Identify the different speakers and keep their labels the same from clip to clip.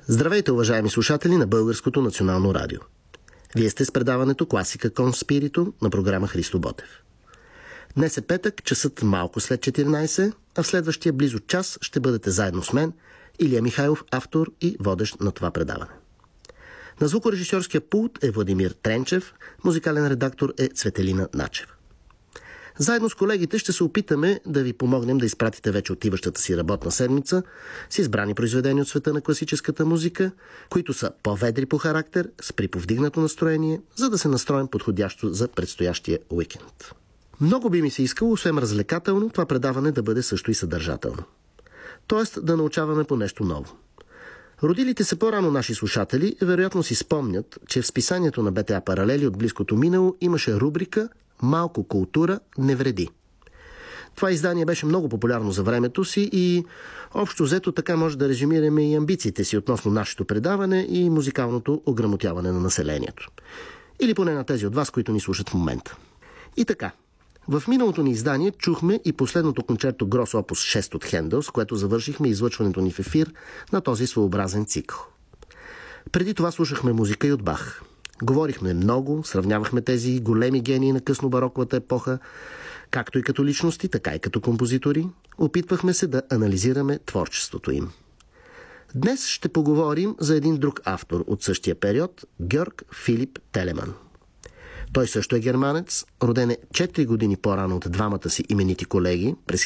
Speaker 1: Здравейте, уважаеми слушатели на Българското национално радио. Вие сте с предаването Класика кон спирито на програма Христо Ботев. Днес е петък, часът малко след 14, а в следващия близо час ще бъдете заедно с мен, Илия Михайлов, автор и водещ на това предаване. На звукорежисьорския пулт е Владимир Тренчев, музикален редактор е Цветелина Начева. Заедно с колегите ще се опитаме да ви помогнем да изпратите вече отиващата си работна седмица с избрани произведения от света на класическата музика, които са по-ведри по характер, с приповдигнато настроение, за да се настроим подходящо за предстоящия уикенд. Много би ми се искало, освен развлекателно, това предаване да бъде също и съдържателно. Тоест да научаваме по нещо ново. Родилите се по-рано наши слушатели вероятно си спомнят, че в списанието на БТА Паралели от близкото минало имаше рубрика «Малко култура не вреди». Това издание беше много популярно за времето си и общо взето така може да резюмираме и амбициите си относно нашето предаване и музикалното ограмотяване на населението. Или поне на тези от вас, които ни слушат в момента. И така, в миналото ни издание чухме и последното концерто Грос Опус 6 от Хендел, с което завършихме излъчването ни в ефир на този своеобразен цикъл. Преди това слушахме музика и от Бах. Говорихме много, сравнявахме тези големи гении на къснобароковата епоха, както и като личности, така и като композитори. Опитвахме се да анализираме творчеството им. Днес ще поговорим за един друг автор от същия период – Георг Филип Телеман. Той също е германец, роден е 4 години по-рано от двамата си именити колеги през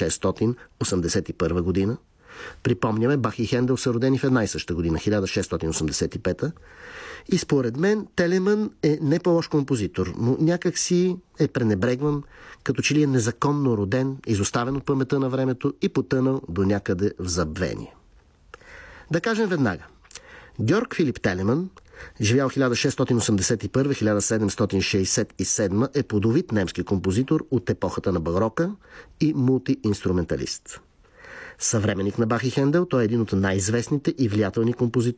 Speaker 1: 1681 година. Припомняме, Бах и Хендел са родени в една и съща година, 1685. И според мен Телеман е не по-лош композитор, но някак си е пренебрегван, като че ли е незаконно роден, изоставен от паметта на времето и потънал до някъде в забвение. Да кажем веднага. Георг Филип Телеман, живял 1681-1767, е плодовит немски композитор от епохата на барока и мултиинструменталист. Съвременник на Бах и Хендел, той е един от най-известните и влиятелни композитори